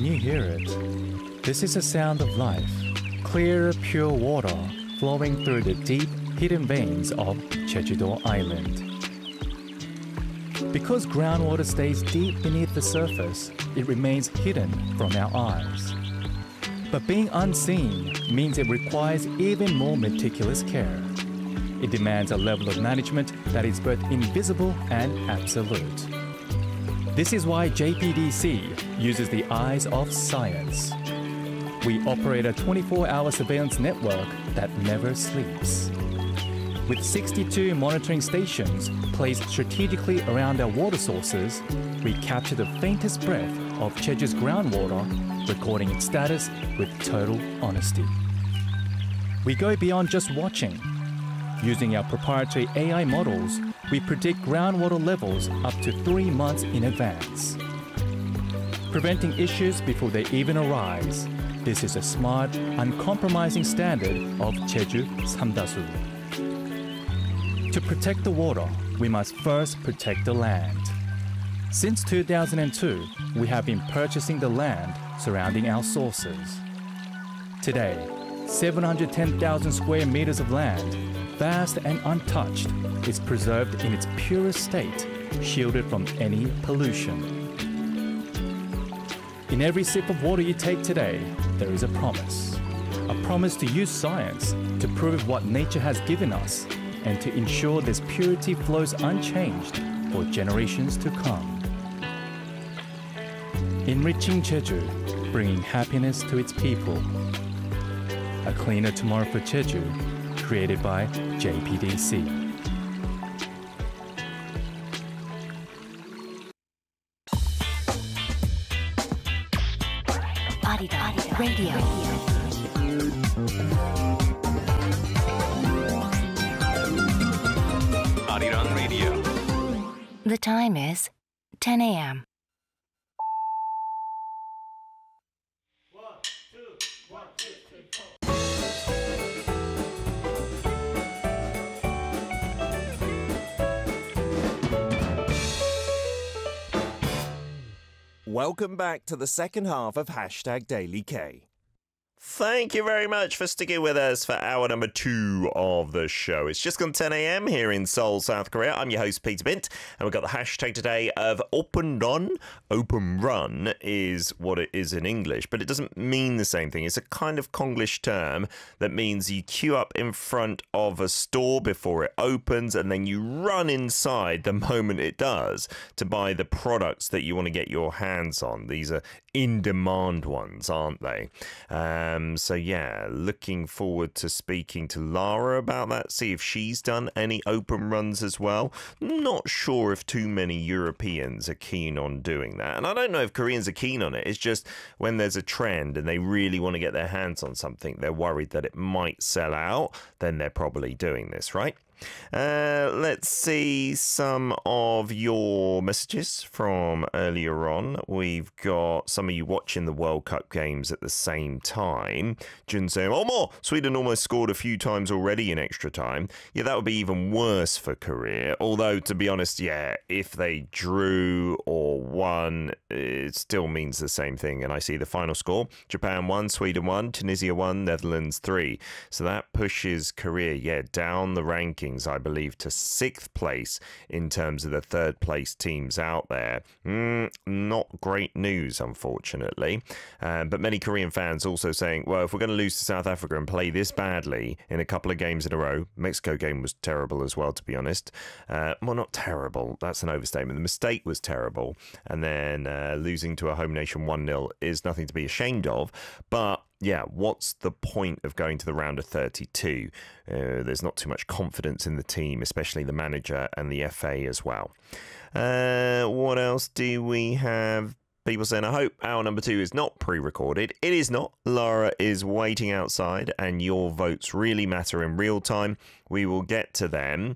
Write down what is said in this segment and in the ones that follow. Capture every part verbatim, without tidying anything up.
Can you hear it? This is the sound of life. Clear, pure water flowing through the deep, hidden veins of Jeju-do Island. Because groundwater stays deep beneath the surface, it remains hidden from our eyes. But being unseen means it requires even more meticulous care. It demands a level of management that is both invisible and absolute. This is why J P D C uses the eyes of science. We operate a twenty-four hour surveillance network that never sleeps. With sixty-two monitoring stations placed strategically around our water sources, we capture the faintest breath of Jeju's groundwater, recording its status with total honesty. We go beyond just watching. Using our proprietary A I models, we predict groundwater levels up to three months in advance. Preventing issues before they even arise. This is a smart, uncompromising standard of Jeju Samdasu. To protect the water, we must first protect the land. Since two thousand two, we have been purchasing the land surrounding our sources. Today, seven hundred ten thousand square meters of land, vast and untouched, is preserved in its purest state, shielded from any pollution. In every sip of water you take today, there is a promise. A promise to use science to prove what nature has given us and to ensure this purity flows unchanged for generations to come. Enriching Jeju, bringing happiness to its people. A cleaner tomorrow for Jeju, created by J P D C. Arirang Radio. Arirang Radio. The time is ten a m Welcome back to the second half of Hashtag Daily K. Thank you very much for sticking with us for hour number two of the show. It's just gone ten a m here in Seoul, South Korea. I'm your host, Peter Bint, and we've got the hashtag today of Open Run. Open Run is what it is in English, but it doesn't mean the same thing. It's a kind of Konglish term that means you queue up in front of a store before it opens, and then you run inside the moment it does to buy the products that you want to get your hands on. These are in-demand ones, aren't they? Um, so yeah, looking forward to speaking to Lara about that, see if she's done any open runs as well. Not sure if too many Europeans are keen on doing that. And I don't know if Koreans are keen on it. It's just when there's a trend and they really want to get their hands on something, they're worried that it might sell out, then they're probably doing this, right? Uh, let's see some of your messages from earlier on. We've got some of you watching the World Cup games at the same time. Jun saying, oh, more! Sweden almost scored a few times already in extra time. Yeah, that would be even worse for Korea. Although, to be honest, yeah, if they drew or won, it still means the same thing. And I see the final score. Japan won, Sweden won, Tunisia won, Netherlands three. So that pushes Korea, yeah, down the ranking, I believe, to sixth place in terms of the third place teams out there. Mm, not great news, unfortunately. Um, but many Korean fans also saying, well, if we're going to lose to South Africa and play this badly in a couple of games in a row, Mexico game was terrible as well, to be honest. Uh, well, not terrible. That's an overstatement. The mistake was terrible. And then uh, losing to a home nation one nil is nothing to be ashamed of. But yeah, what's the point of going to the round of thirty-two? Uh, there's not too much confidence in the team, especially the manager and the F A as well. Uh, what else do we have? People saying, I hope hour number two is not pre-recorded. It is not. Lara is waiting outside, and your votes really matter in real time. We will get to them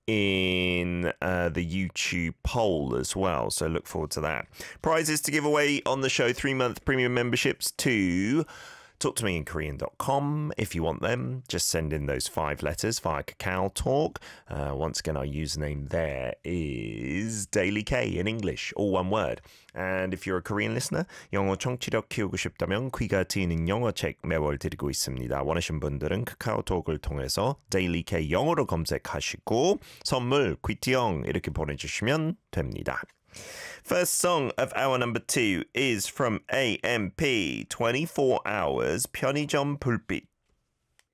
in uh, the YouTube poll as well, so look forward to that. Prizes to give away on the show: three month premium memberships to talk to me in korean dot com if you want them. Just send in those five letters via Kakao Talk. Uh, once again, our username there is Daily K in English, all one word. And if you're a Korean listener, 영어 청취력 키우고 싶다면 귀가 트이는 영어 책 매월 드리고 있습니다. 원하시는 분들은 카카오톡을 통해서 Daily K 영어로 검색하시고 선물 귀티영 이렇게 보내주시면 됩니다. First song of hour number two is from A M P, twenty-four hours 편의점 불빛.